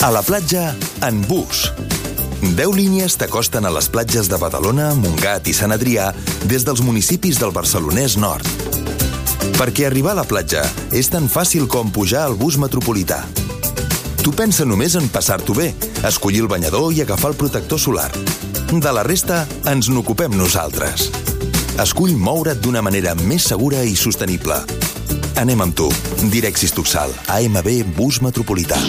A la platja, en bus. 10 línies t'acosten a les platges de Badalona, Montgat i Sant Adrià des dels municipis del Barcelonès Nord. Perquè arribar a la platja és tan fàcil com pujar al bus metropolità. Tu pensa només en passar-t'ho bé, escollir el banyador i agafar el protector solar. De la resta, ens n'ocupem nosaltres. Escull moure't d'una manera més segura i sostenible. Anem amb tu. Direxis Tuxal, AMB Bus Metropolità.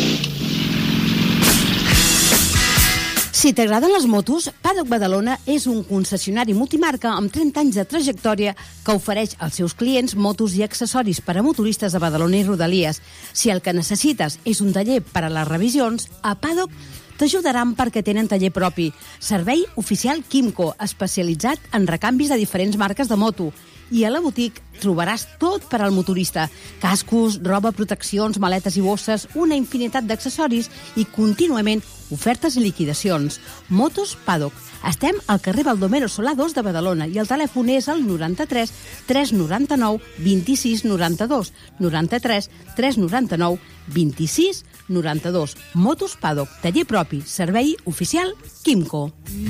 Si t'agraden les motos, Paddock Badalona és un concessionari multimarca amb 30 anys de trajectòria que ofereix als seus clients motos i accessoris per a motoristes de Badalona i Rodalies. Si el que necessites és un taller per a les revisions, a Paddock t'ajudaran perquè tenen taller propi. Servei oficial Quimco, especialitzat en recanvis de diferents marques de moto. I a la botiga trobaràs tot per al motorista. Cascos, roba, proteccions, maletes i bosses, una infinitat d'accessoris i contínuament ofertes i liquidacions. Motos Paddock. Estem al carrer Baldomero Solà 2 de Badalona i el telèfon és el 93 399 26 92. 93 399 26 92. Motos Paddock. Taller propi. Servei oficial Quimco.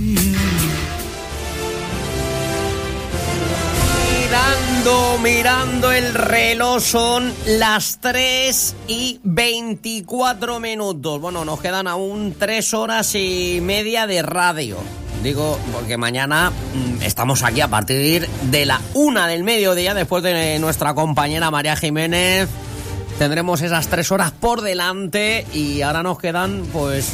Mirando el reloj, son las 3:24. Bueno, nos quedan aún 3 horas y media de radio. Digo, porque mañana estamos aquí a partir de la 1 del mediodía, después de nuestra compañera María Jiménez. Tendremos esas 3 horas por delante y ahora nos quedan pues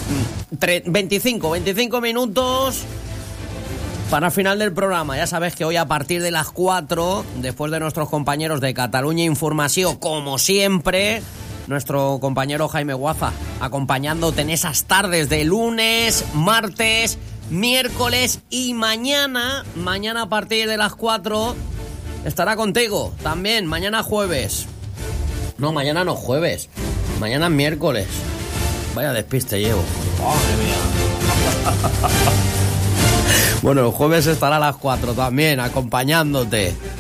25 minutos para el final del programa. Ya sabes que hoy a partir de las 4, después de nuestros compañeros de Cataluña Informació, como siempre, nuestro compañero Jaime Guaza, acompañándote en esas tardes de lunes, martes, miércoles y mañana a partir de las 4, estará contigo también, mañana jueves. No, mañana no jueves, mañana es miércoles. Vaya despiste llevo. ¡Madre mía! Bueno, el jueves estará a las 4 también, acompañándote.